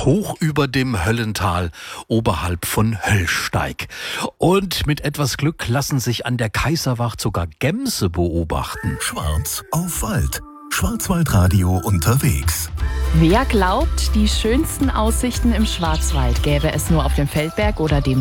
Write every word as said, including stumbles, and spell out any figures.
hoch über dem Höllental, oberhalb von Höllsteig. Und mit etwas Glück lassen sich an der Kaiserwacht sogar Gämse beobachten. Schwarz auf Wald. Schwarzwaldradio unterwegs. Wer glaubt, die schönsten Aussichten im Schwarzwald gäbe es nur auf dem Feldberg oder dem